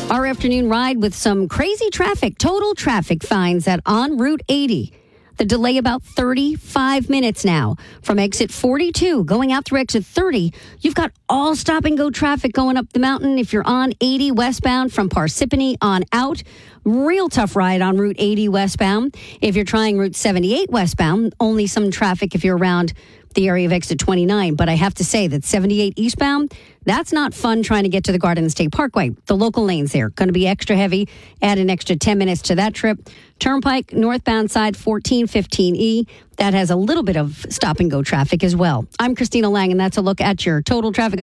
Our afternoon ride with some crazy traffic, total traffic fines at on Route 80. The delay about 35 minutes now. From exit 42 going out through exit 30, you've got all stop and go traffic going up the mountain. If you're on 80 westbound from Parsippany on out, real tough ride on Route 80 westbound. If you're trying Route 78 westbound, only some traffic if you're around the area of exit 29. But I have to say that 78 eastbound, that's not fun trying to get to the Garden State Parkway. The local lanes there going to be extra heavy. Add an extra 10 minutes to that trip. Turnpike, northbound side, 1415E. That has a little bit of stop and go traffic as well. I'm Christina Lang, and that's a look at your total traffic.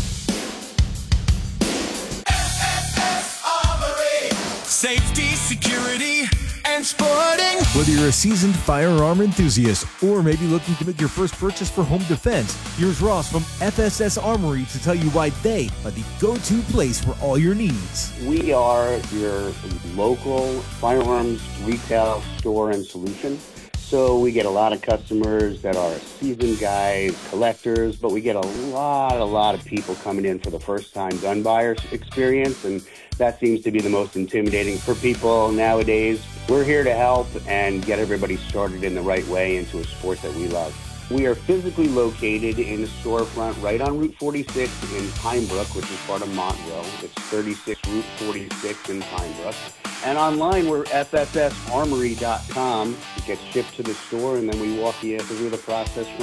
Safety, security, and sporting. Whether you're a seasoned firearm enthusiast or maybe looking to make your first purchase for home defense, here's Ross from FSS Armory to tell you why they are the go-to place for all your needs. We are your local firearms retail store and solution. So we get a lot of customers that are seasoned guys, collectors, but we get a lot of people coming in for the first time gun buyers experience, and that seems to be the most intimidating for people nowadays. We're here to help and get everybody started in the right way into a sport that we love. We are physically located in a storefront right on Route 46 in Pine Brook, which is part of Montville. It's 36 Route 46 in Pine Brook. And online, we're fssarmory.com. It gets shipped to the store, and then we walk you through the process from